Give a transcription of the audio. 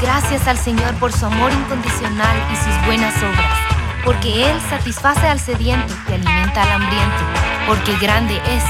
gracias al Señor por su amor incondicional y sus buenas obras, porque Él satisface al sediento y alimenta al hambriento, porque grande es